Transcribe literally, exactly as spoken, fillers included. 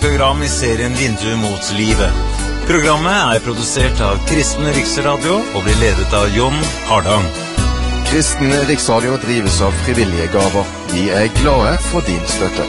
program i serien Vindu mot livet. Programmet er produsert av Kristen Riksradio og blir ledet av Jon Hardang. Kristen Riksradio drives av frivillige gaver. Vi er glade for din støtte.